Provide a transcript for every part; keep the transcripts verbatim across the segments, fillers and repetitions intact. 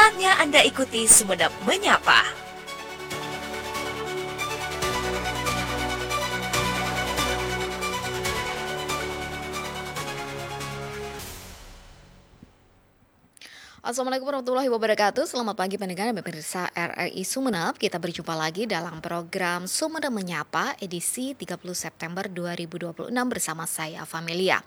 Saatnya Anda ikuti Sumedap Menyapa. Assalamualaikum warahmatullahi wabarakatuh. Selamat pagi pendengar dan pemirsa R R I Sumenep. Kita berjumpa lagi dalam program Sumedap Menyapa edisi tiga puluh September dua ribu dua puluh enam bersama saya Familia.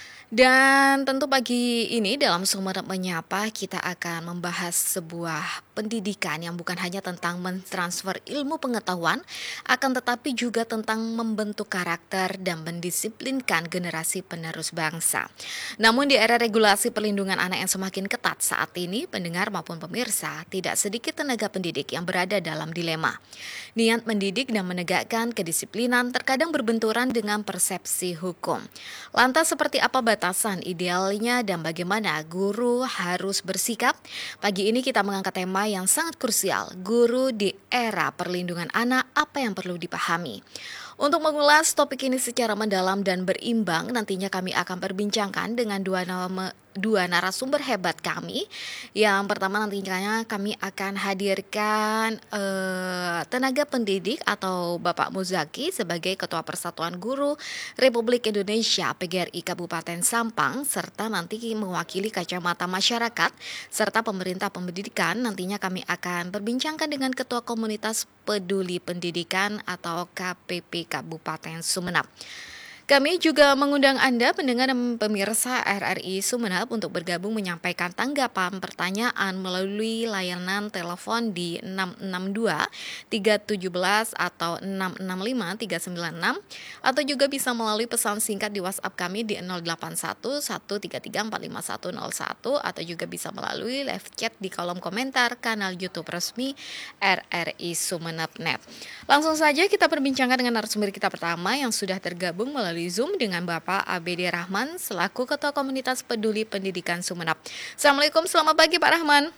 Dan tentu pagi ini dalam Sumedap Menyapa kita akan membahas sebuah pendidikan yang bukan hanya tentang mentransfer ilmu pengetahuan, akan tetapi juga tentang membentuk karakter dan mendisiplinkan generasi penerus bangsa. Namun di era regulasi perlindungan anak yang semakin ketat saat ini, pendengar maupun pemirsa, tidak sedikit tenaga pendidik yang berada dalam dilema. Niat mendidik dan menegakkan kedisiplinan terkadang berbenturan dengan persepsi hukum. Lantas seperti apa batasan idealnya dan bagaimana guru harus bersikap? Pagi ini kita mengangkat tema yang sangat krusial, guru di era perlindungan anak, apa yang perlu dipahami. Untuk mengulas topik ini secara mendalam dan berimbang, nantinya kami akan perbincangkan dengan dua nama dua narasumber hebat kami. Yang pertama nantinya kami akan hadirkan eh, tenaga pendidik atau Bapak Muzaki sebagai Ketua Persatuan Guru Republik Indonesia P G R I Kabupaten Sampang, serta nanti mewakili kacamata masyarakat serta pemerintah pendidikan. Nantinya kami akan perbincangkan dengan Ketua Komunitas Peduli Pendidikan atau K P P Kabupaten Sumenep. Kami juga mengundang Anda pendengar dan pemirsa R R I Sumenep untuk bergabung menyampaikan tanggapan pertanyaan melalui layanan telepon di enam enam dua tiga satu tujuh atau enam enam lima tiga sembilan enam, atau juga bisa melalui pesan singkat di WhatsApp kami di nol delapan satu satu tiga tiga empat lima satu nol satu, atau juga bisa melalui live chat di kolom komentar kanal YouTube resmi R R I Sumenep titik net. Langsung saja kita perbincangkan dengan narasumber kita pertama yang sudah tergabung melalui Zoom dengan Bapak A B D Rahman selaku Ketua Komunitas Peduli Pendidikan Sumenep. Assalamualaikum, selamat pagi Pak Rahman.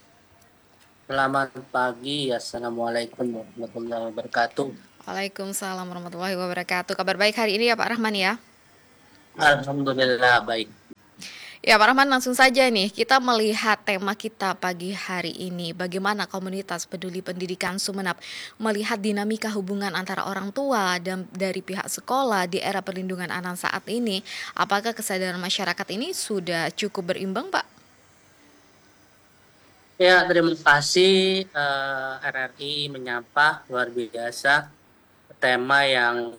Selamat pagi, Assalamualaikum warahmatullahi wabarakatuh. Waalaikumsalam warahmatullahi wabarakatuh. Kabar baik hari ini ya Pak Rahman ya? Alhamdulillah baik. Ya Pak Rahman, langsung saja nih kita melihat tema kita pagi hari ini, bagaimana komunitas peduli pendidikan Sumenep melihat dinamika hubungan antara orang tua dan dari pihak sekolah di era perlindungan anak saat ini. Apakah kesadaran masyarakat ini sudah cukup berimbang Pak? Ya, terima kasih uh, R R I Menyapa, luar biasa, tema yang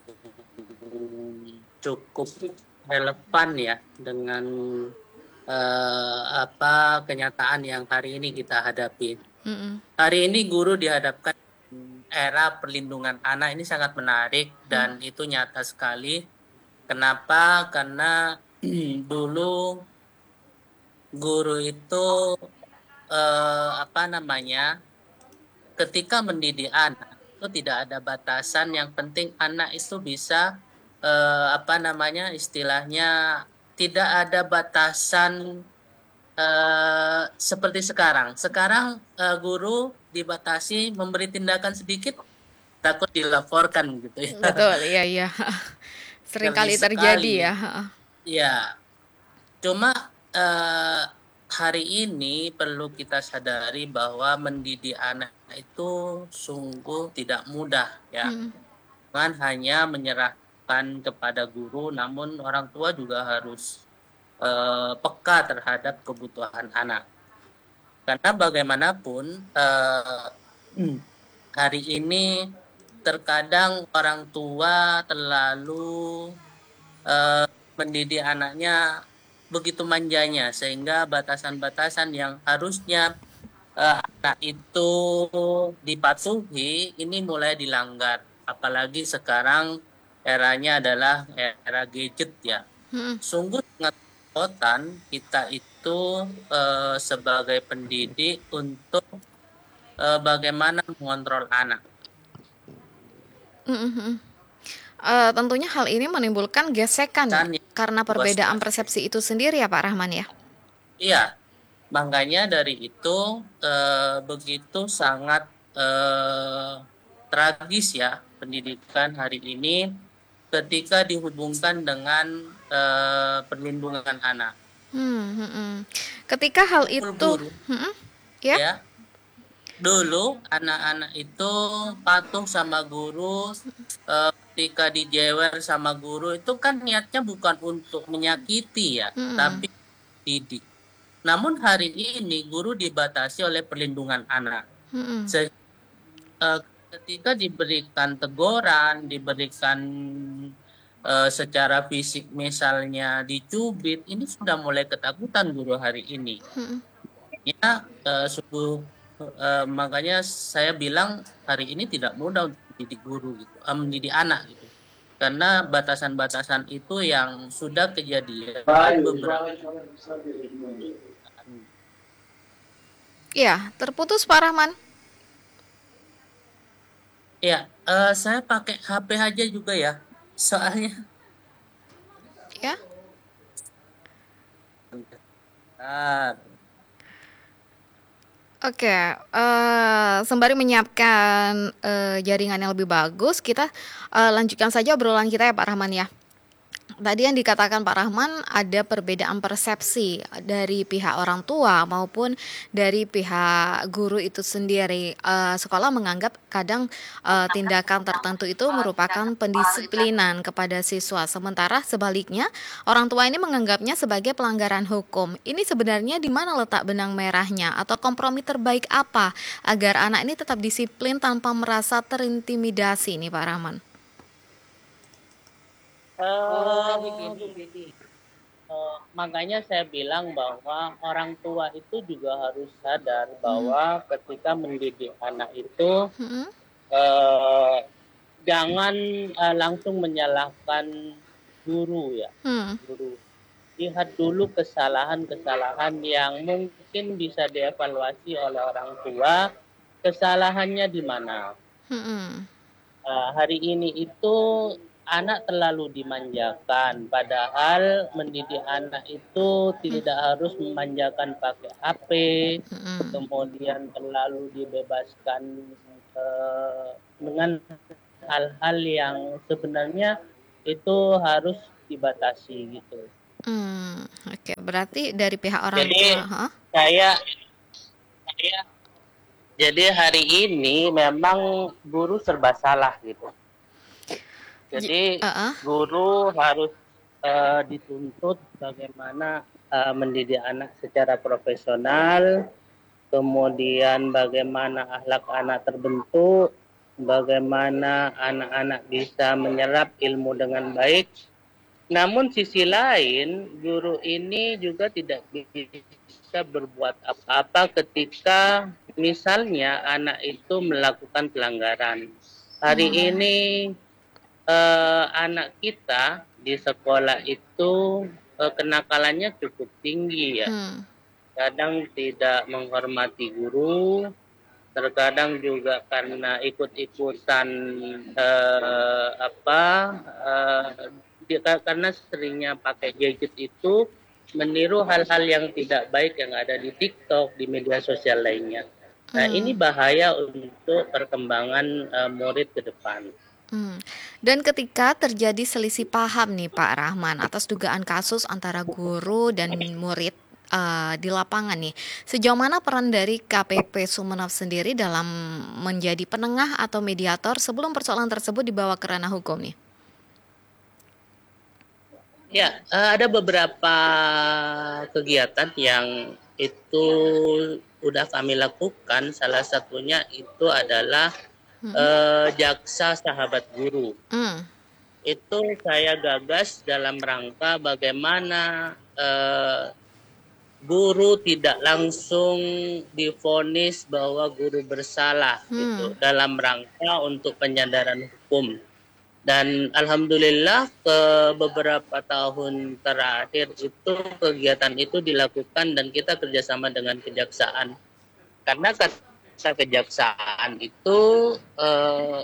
cukup relevan ya dengan uh, apa kenyataan yang hari ini kita hadapi. Mm-mm. Hari ini guru dihadapkan era perlindungan anak, ini sangat menarik dan mm. itu nyata sekali. Kenapa? Karena dulu guru itu eh, apa namanya ketika mendidik anak itu tidak ada batasan, yang penting anak itu bisa eh, apa namanya istilahnya tidak ada batasan eh, seperti sekarang. Sekarang eh, guru dibatasi, memberi tindakan sedikit takut dilaporkan gitu ya. Betul, iya iya. Sering kali terjadi ya. Iya. Cuma eh, hari ini perlu kita sadari bahwa mendidik anak itu sungguh tidak mudah ya. Hmm. Bukan hanya menyerahkan kepada guru, namun orang tua juga harus eh, peka terhadap kebutuhan anak. Karena bagaimanapun eh, hari ini terkadang orang tua terlalu eh, mendidik anaknya begitu manjanya, sehingga batasan-batasan yang harusnya uh, anak itu dipatuhi ini mulai dilanggar. Apalagi sekarang eranya adalah era gadget ya. Hmm. Sungguh sangat important kita itu uh, sebagai pendidik untuk uh, bagaimana mengontrol anak. Mm-hmm. Uh, tentunya hal ini menimbulkan gesekan ya, karena perbedaan persepsi itu sendiri ya Pak Rahman ya? Iya, makanya dari itu eh, begitu sangat eh, tragis ya pendidikan hari ini ketika dihubungkan dengan eh, perlindungan anak. Hmm, hmm, hmm. Ketika hal itu, hmm, Ya. ya. Dulu anak-anak itu patuh sama guru, eh, ketika dijewer sama guru itu kan niatnya bukan untuk menyakiti ya, Mm-mm. tapi didik. Namun hari ini guru dibatasi oleh perlindungan anak. Mm-mm. Se- eh, Ketika diberikan teguran, diberikan eh, secara fisik misalnya dicubit, ini sudah mulai ketakutan guru hari ini. Mm-mm. Ya, eh, sungguh eh, makanya saya bilang hari ini tidak mudah untuk mendidik guru gitu, eh, mendidik anak gitu. Karena batasan-batasan itu yang sudah kejadian beberapa. Ya, terputus Pak Rahman. Ya, eh, saya pakai H P aja juga ya. Soalnya Ya. bentar. Oke, eh, sembari menyiapkan eh, jaringan yang lebih bagus, kita eh, lanjutkan saja obrolan kita ya Pak Rahman ya. Tadi yang dikatakan Pak Rahman ada perbedaan persepsi dari pihak orang tua maupun dari pihak guru itu sendiri. Eh, sekolah menganggap kadang eh, tindakan tertentu itu merupakan pendisiplinan kepada siswa, sementara sebaliknya orang tua ini menganggapnya sebagai pelanggaran hukum. Ini sebenarnya di mana letak benang merahnya atau kompromi terbaik apa agar anak ini tetap disiplin tanpa merasa terintimidasi nih Pak Rahman? Eh, begini. Eh, makanya saya bilang bahwa orang tua itu juga harus sadar bahwa ketika mendidik anak itu Hmm. eh, jangan eh, langsung menyalahkan guru ya, Hmm. guru. Lihat dulu kesalahan-kesalahan yang mungkin bisa dievaluasi oleh orang tua, kesalahannya di mana. Hmm. Eh, hari ini itu anak terlalu dimanjakan, padahal mendidik anak itu tidak harus memanjakan pakai H P, Hmm. kemudian terlalu dibebaskan eh, dengan hal-hal yang sebenarnya itu harus dibatasi gitu. Hmm, oke. Berarti dari pihak orang Jadi tua, huh? saya, saya jadi hari ini memang guru serba salah gitu. Jadi Uh-uh. guru harus uh, dituntut bagaimana uh, mendidik anak secara profesional, kemudian bagaimana akhlak anak terbentuk, bagaimana anak-anak bisa menyerap ilmu dengan baik. Namun sisi lain, guru ini juga tidak bisa berbuat apa-apa ketika misalnya anak itu melakukan pelanggaran. Hari Hmm. ini eh, anak kita di sekolah itu eh, kenakalannya cukup tinggi ya. Hmm. Kadang tidak menghormati guru, terkadang juga karena ikut-ikutan eh, apa eh, dia, karena seringnya pakai gadget itu meniru hal-hal yang tidak baik yang ada di TikTok, di media sosial lainnya. Nah, Hmm. ini bahaya untuk perkembangan eh, murid ke depan. Hmm. Dan ketika terjadi selisih paham nih Pak Rahman atas dugaan kasus antara guru dan murid uh, di lapangan nih, sejauh mana peran dari K P P Sumeneb sendiri dalam menjadi penengah atau mediator sebelum persoalan tersebut dibawa ke ranah hukum nih? Ya, ada beberapa kegiatan yang itu udah kami lakukan. Salah satunya itu adalah hmm. eh, jaksa sahabat guru. Hmm. Itu saya gagas dalam rangka bagaimana eh, guru tidak langsung divonis bahwa guru bersalah, hmm. gitu, dalam rangka untuk penyadaran hukum. Dan alhamdulillah ke beberapa tahun terakhir itu kegiatan itu dilakukan dan kita kerjasama dengan kejaksaan. Karena kata kejaksaan itu eh,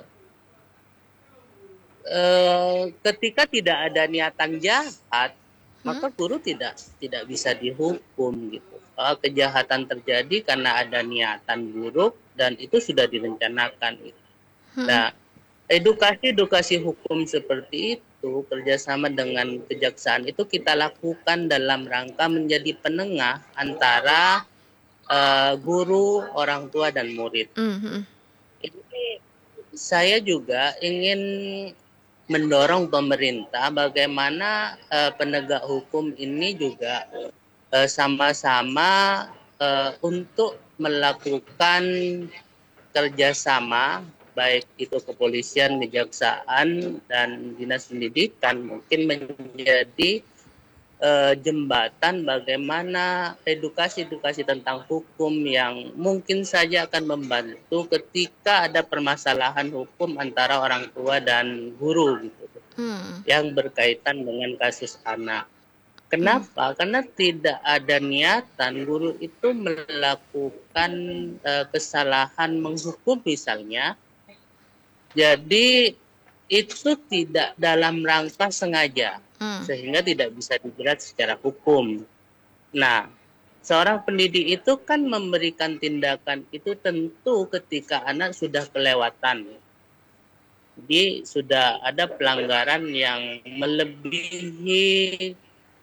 eh, ketika tidak ada niatan jahat, hmm? maka guru tidak tidak bisa dihukum gitu. Eh, kejahatan terjadi karena ada niatan buruk dan itu sudah direncanakan. Gitu. Hmm. Nah, edukasi-edukasi hukum seperti itu kerjasama dengan kejaksaan itu kita lakukan dalam rangka menjadi penengah antara eh, guru, orang tua, dan murid. Mhm. Ini saya juga ingin mendorong pemerintah bagaimana eh, penegak hukum ini juga eh, sama-sama eh, untuk melakukan kerjasama, baik itu kepolisian, kejaksaan, dan dinas pendidikan, mungkin menjadi eh, jembatan bagaimana edukasi-edukasi tentang hukum yang mungkin saja akan membantu ketika ada permasalahan hukum antara orang tua dan guru gitu, Hmm. yang berkaitan dengan kasus anak. Hmm. Kenapa? Karena tidak ada niatan guru itu melakukan eh, kesalahan menghukum misalnya. Jadi itu tidak dalam rangka sengaja, Hmm. sehingga tidak bisa dijerat secara hukum. Nah, seorang pendidik itu kan memberikan tindakan itu tentu ketika anak sudah kelewatan. Jadi sudah ada pelanggaran yang melebihi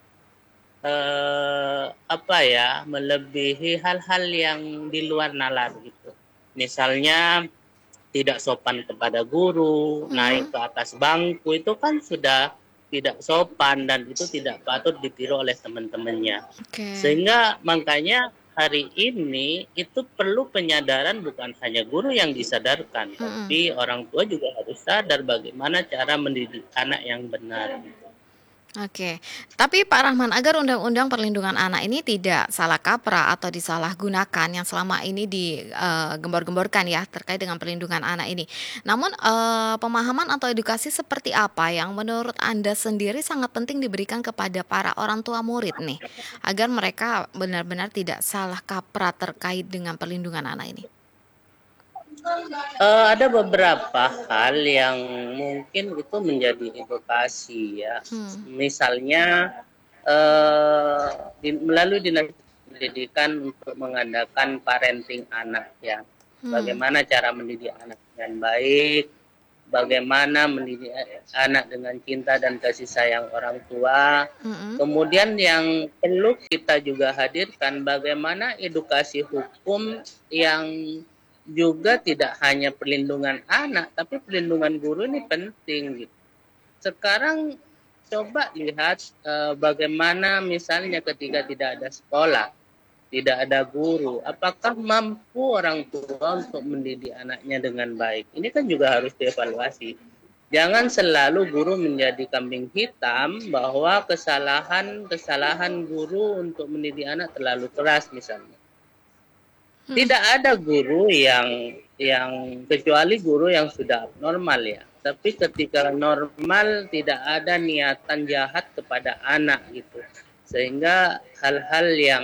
eh, apa ya, melebihi hal-hal yang di luar nalar gitu. Misalnya tidak sopan kepada guru, naik Hmm. ke atas bangku, itu kan sudah tidak sopan dan itu tidak patut ditiru oleh teman-temannya. Oke. Sehingga makanya hari ini itu perlu penyadaran, bukan hanya guru yang disadarkan, Mm-mm. tapi orang tua juga harus sadar bagaimana cara mendidik anak yang benar. Oke, tapi Pak Rahman, agar Undang-Undang Perlindungan Anak ini tidak salah kaprah atau disalahgunakan yang selama ini digembor-gemborkan ya terkait dengan perlindungan anak ini. Namun eh, pemahaman atau edukasi seperti apa yang menurut Anda sendiri sangat penting diberikan kepada para orang tua murid nih, agar mereka benar-benar tidak salah kaprah terkait dengan perlindungan anak ini? Eh, ada beberapa hal yang mungkin itu menjadi edukasi ya. Hmm. Misalnya eh, di, melalui dinas pendidikan untuk mengadakan parenting anak ya. Hmm. Bagaimana cara mendidik anak dengan baik, bagaimana mendidik anak dengan cinta dan kasih sayang orang tua. Mm-mm. Kemudian yang perlu kita juga hadirkan bagaimana edukasi hukum yang juga tidak hanya perlindungan anak, tapi perlindungan guru ini penting gitu. Sekarang coba lihat eh, bagaimana misalnya ketika tidak ada sekolah, tidak ada guru, apakah mampu orang tua untuk mendidik anaknya dengan baik? Ini kan juga harus dievaluasi. Jangan selalu guru menjadi kambing hitam bahwa kesalahan-kesalahan guru untuk mendidik anak terlalu keras misalnya. Tidak ada guru yang yang kecuali guru yang sudah abnormal ya. Tapi ketika normal tidak ada niatan jahat kepada anak gitu. Sehingga hal-hal yang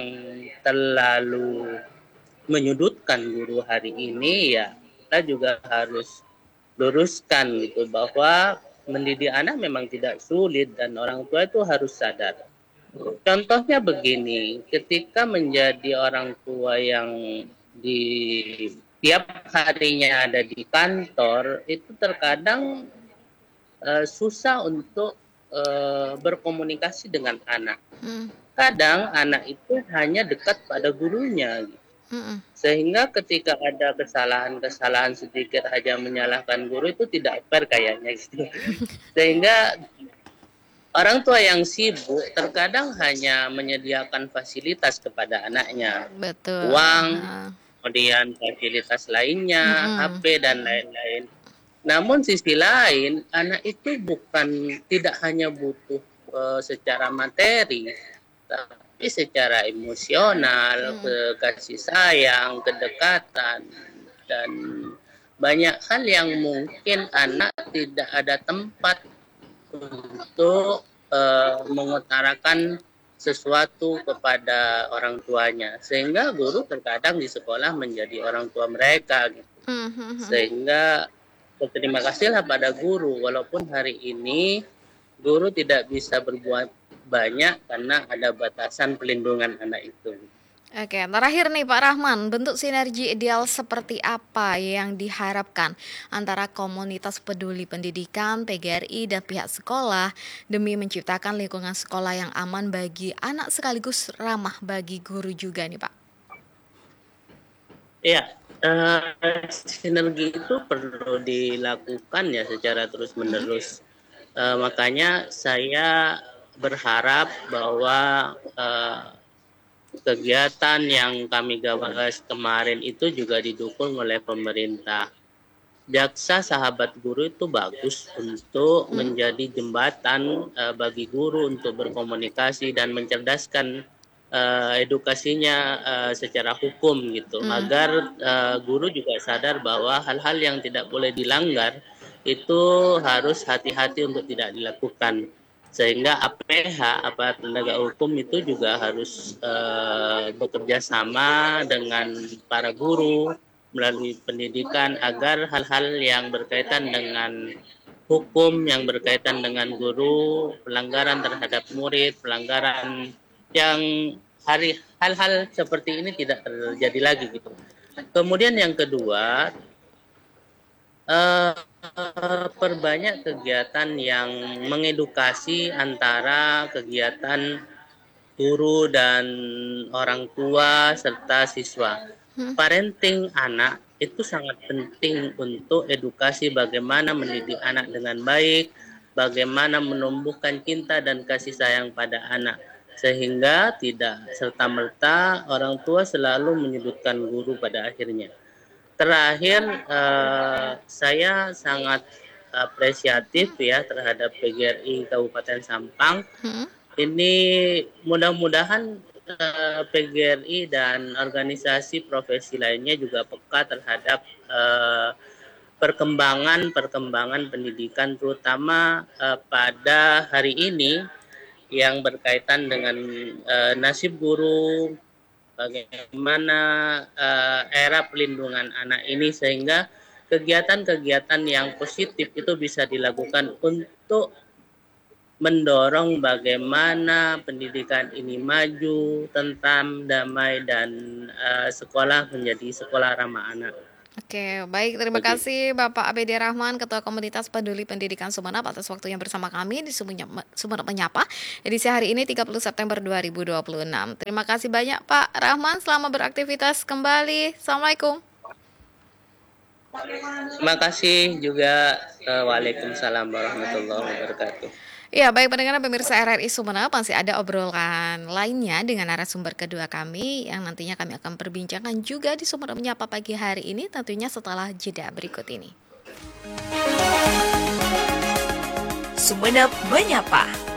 terlalu menyudutkan guru hari ini ya kita juga harus luruskan gitu bahwa mendidik anak memang tidak sulit dan orang tua itu harus sadar. Contohnya begini, ketika menjadi orang tua yang di tiap harinya ada di kantor, itu terkadang uh, susah untuk uh, berkomunikasi dengan anak. Hmm. Kadang anak itu hanya dekat pada gurunya, gitu. Mm-mm. Sehingga ketika ada kesalahan-kesalahan sedikit aja menyalahkan guru itu tidak fair kayaknya gitu. Sehingga orang tua yang sibuk terkadang hanya menyediakan fasilitas kepada anaknya. Betul. Uang, Nah. kemudian fasilitas lainnya, Mm-mm. H P, dan lain-lain. Namun sisi lain, anak itu bukan tidak hanya butuh uh, secara materi, tapi secara emosional, Hmm. ke kasih sayang, kedekatan, dan banyak hal yang mungkin anak tidak ada tempat untuk uh, mengutarakan sesuatu kepada orang tuanya, sehingga guru terkadang di sekolah menjadi orang tua mereka gitu. Mm-hmm. Sehingga berterima kasihlah pada guru walaupun hari ini guru tidak bisa berbuat banyak karena ada batasan pelindungan anak itu. Oke, terakhir nih Pak Rahman, bentuk sinergi ideal seperti apa yang diharapkan antara komunitas peduli pendidikan, P G R I, dan pihak sekolah demi menciptakan lingkungan sekolah yang aman bagi anak sekaligus ramah bagi guru juga nih Pak? Iya, eee, sinergi itu perlu dilakukan ya secara Mhm. terus-menerus. Eee, makanya saya berharap bahwa, eee, kegiatan yang kami gagas kemarin itu juga didukung oleh pemerintah. Jaksa Sahabat Guru itu bagus untuk Mhm. menjadi jembatan, eee, bagi guru untuk berkomunikasi dan mencerdaskan, eee, edukasinya, eee, secara hukum gitu, Mhm. agar, eee, guru juga sadar bahwa hal-hal yang tidak boleh dilanggar itu harus hati-hati untuk tidak dilakukan. Sehingga A P H, aparat penegak hukum itu juga harus, eee, bekerja sama dengan para guru melalui pendidikan agar hal-hal yang berkaitan dengan hukum, yang berkaitan dengan guru, pelanggaran terhadap murid, pelanggaran yang hari hal-hal seperti ini tidak terjadi lagi gitu. Kemudian yang kedua, eee, perbanyak kegiatan yang mengedukasi antara kegiatan guru dan orang tua serta siswa. Mhm. Parenting anak itu sangat penting untuk edukasi bagaimana mendidik anak dengan baik, bagaimana menumbuhkan cinta dan kasih sayang pada anak, sehingga tidak serta-merta orang tua selalu menyudutkan guru pada akhirnya. Terakhir, eee, saya sangat apresiatif ya terhadap P G R I Kabupaten Sampang. Mhm. Ini mudah-mudahan, eee, P G R I dan organisasi profesi lainnya juga peka terhadap, eee, perkembangan-perkembangan pendidikan terutama, eee, pada hari ini yang berkaitan dengan, eee, nasib guru, bagaimana, eee, era pelindungan anak ini sehingga kegiatan-kegiatan yang positif itu bisa dilakukan untuk mendorong bagaimana pendidikan ini maju, tentram, damai, dan, eee, sekolah menjadi sekolah ramah anak, Oke, baik, terima begitu. kasih Bapak A B D Rahman, Ketua Komunitas Peduli Pendidikan Sumeneb atas waktunya bersama kami di Sumenyap Sumeneb Menyapa, edisi hari ini tiga puluh September dua ribu dua puluh enam. Terima kasih banyak Pak Rahman, selamat beraktivitas kembali. Assalamualaikum. Terima kasih juga, eee, waalaikumsalam warahmatullahi wabarakatuh. Ya, baik pendengar dan pemirsa R R I Sumeneb, masih ada obrolan lainnya dengan narasumber kedua kami yang nantinya kami akan perbincangkan juga di Sumeneb Menyapa pagi hari ini, tentunya setelah jeda berikut ini. Sumeneb Menyapa.